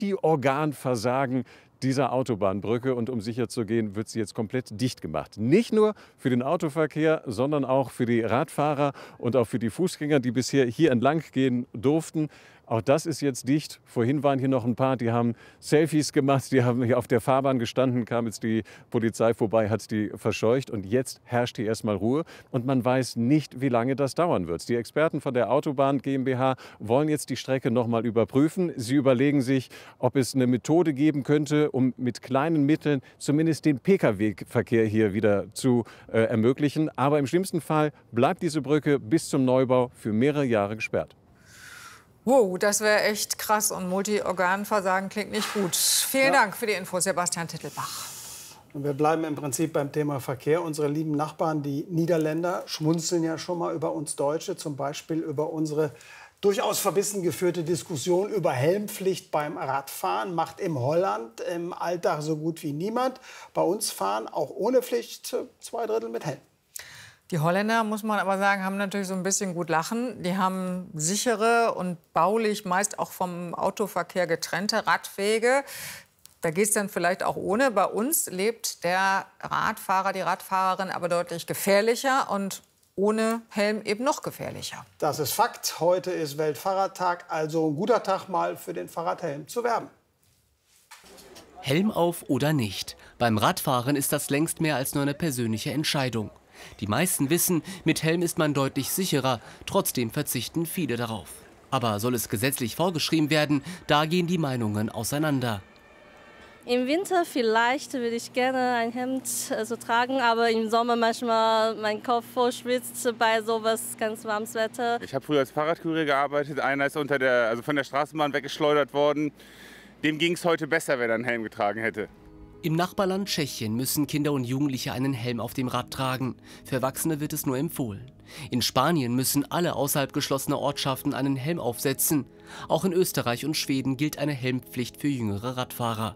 die Organversagen dieser Autobahnbrücke. Und um sicher zu gehen, wird sie jetzt komplett dicht gemacht. Nicht nur für den Autoverkehr, sondern auch für die Radfahrer und auch für die Fußgänger, die bisher hier entlang gehen durften. Auch das ist jetzt dicht. Vorhin waren hier noch ein paar, die haben Selfies gemacht, die haben hier auf der Fahrbahn gestanden, kam jetzt die Polizei vorbei, hat die verscheucht. Und jetzt herrscht hier erstmal Ruhe. Und man weiß nicht, wie lange das dauern wird. Die Experten von der Autobahn GmbH wollen jetzt die Strecke noch mal überprüfen. Sie überlegen sich, ob es eine Methode geben könnte, um mit kleinen Mitteln zumindest den Pkw-Verkehr hier wieder zu ermöglichen. Aber im schlimmsten Fall bleibt diese Brücke bis zum Neubau für mehrere Jahre gesperrt. Wow, das wäre echt krass und Multiorganversagen klingt nicht gut. Vielen Dank für die Infos, Sebastian Tittelbach. Und wir bleiben im Prinzip beim Thema Verkehr. Unsere lieben Nachbarn, die Niederländer, schmunzeln ja schon mal über uns Deutsche, zum Beispiel über unsere durchaus verbissen geführte Diskussion über Helmpflicht beim Radfahren. Macht in Holland im Alltag so gut wie niemand. Bei uns fahren auch ohne Pflicht 2/3 mit Helm. Die Holländer, muss man aber sagen, haben natürlich so ein bisschen gut lachen. Die haben sichere und baulich meist auch vom Autoverkehr getrennte Radwege. Da geht es dann vielleicht auch ohne. Bei uns lebt der Radfahrer, die Radfahrerin aber deutlich gefährlicher und ohne Helm eben noch gefährlicher. Das ist Fakt. Heute ist Weltfahrradtag, also ein guter Tag mal für den Fahrradhelm zu werben. Helm auf oder nicht. Beim Radfahren ist das längst mehr als nur eine persönliche Entscheidung. Die meisten wissen, mit Helm ist man deutlich sicherer, trotzdem verzichten viele darauf. Aber soll es gesetzlich vorgeschrieben werden, da gehen die Meinungen auseinander. Im Winter vielleicht würde ich gerne ein Hemd tragen, aber im Sommer manchmal mein Kopf voll schwitzt bei sowas ganz warmes Wetter. Ich habe früher als Fahrradkurier gearbeitet, einer ist von der Straßenbahn weggeschleudert worden. Dem ging es heute besser, wenn er einen Helm getragen hätte. Im Nachbarland Tschechien müssen Kinder und Jugendliche einen Helm auf dem Rad tragen. Für Erwachsene wird es nur empfohlen. In Spanien müssen alle außerhalb geschlossener Ortschaften einen Helm aufsetzen. Auch in Österreich und Schweden gilt eine Helmpflicht für jüngere Radfahrer.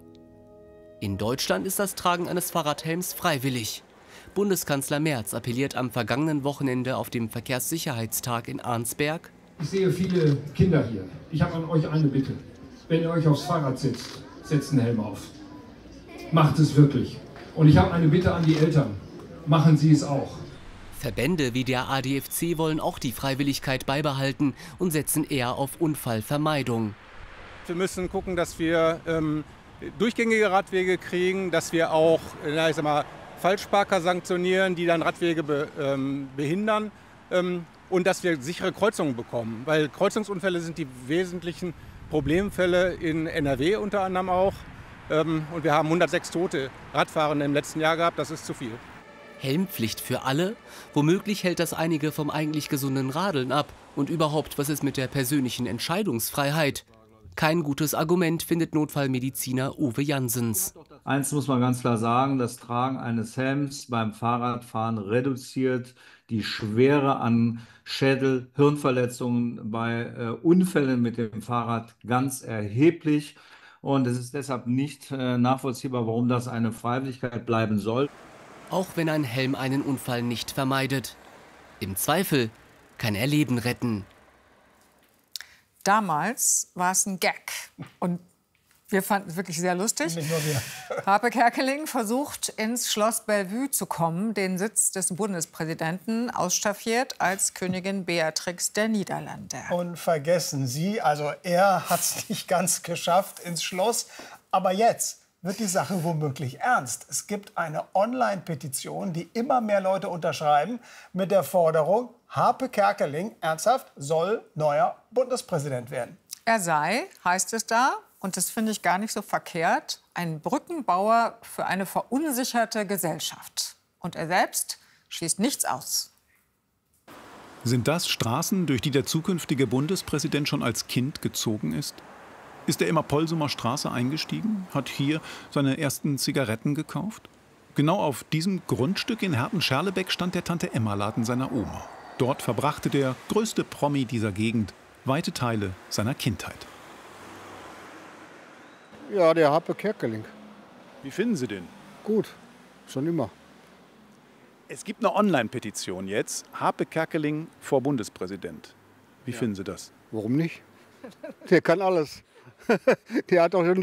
In Deutschland ist das Tragen eines Fahrradhelms freiwillig. Bundeskanzler Merz appelliert am vergangenen Wochenende auf dem Verkehrssicherheitstag in Arnsberg. Ich sehe viele Kinder hier. Ich habe an euch eine Bitte. Wenn ihr euch aufs Fahrrad setzt, setzt einen Helm auf. Macht es wirklich. Und ich habe eine Bitte an die Eltern. Machen Sie es auch. Verbände wie der ADFC wollen auch die Freiwilligkeit beibehalten und setzen eher auf Unfallvermeidung. Wir müssen gucken, dass wir durchgängige Radwege kriegen, dass wir auch Falschparker sanktionieren, die dann Radwege behindern und dass wir sichere Kreuzungen bekommen. Weil Kreuzungsunfälle sind die wesentlichen Problemfälle in NRW unter anderem auch. Und wir haben 106 tote Radfahrende im letzten Jahr gehabt, das ist zu viel. Helmpflicht für alle? Womöglich hält das einige vom eigentlich gesunden Radeln ab. Und überhaupt, was ist mit der persönlichen Entscheidungsfreiheit? Kein gutes Argument, findet Notfallmediziner Uwe Janssens. Eins muss man ganz klar sagen, das Tragen eines Helms beim Fahrradfahren reduziert die Schwere an Schädel-, Hirnverletzungen bei Unfällen mit dem Fahrrad ganz erheblich. Und es ist deshalb nicht nachvollziehbar, warum das eine Freiwilligkeit bleiben soll. Auch wenn ein Helm einen Unfall nicht vermeidet. Im Zweifel kann er Leben retten. Damals war es ein Gag. Und wir fanden es wirklich sehr lustig. Nicht nur wir. Harpe Kerkeling versucht, ins Schloss Bellevue zu kommen, den Sitz des Bundespräsidenten, ausstaffiert als Königin Beatrix der Niederlande. Und vergessen Sie, also er hat es nicht ganz geschafft ins Schloss. Aber jetzt wird die Sache womöglich ernst. Es gibt eine Online-Petition, die immer mehr Leute unterschreiben, mit der Forderung, Harpe Kerkeling, ernsthaft, soll neuer Bundespräsident werden. Er sei, heißt es da, und das finde ich gar nicht so verkehrt, ein Brückenbauer für eine verunsicherte Gesellschaft. Und er selbst schließt nichts aus. Sind das Straßen, durch die der zukünftige Bundespräsident schon als Kind gezogen ist? Ist er immer Polsumer Straße eingestiegen? Hat hier seine ersten Zigaretten gekauft? Genau auf diesem Grundstück in Herten-Scherlebeck stand der Tante-Emma-Laden seiner Oma. Dort verbrachte der größte Promi dieser Gegend weite Teile seiner Kindheit. Ja, der Harpe Kerkeling. Wie finden Sie den? Gut, schon immer. Es gibt eine Online-Petition jetzt, Harpe Kerkeling vor Bundespräsident. Wie finden Sie das? Warum nicht? Der kann alles. Der hat doch schon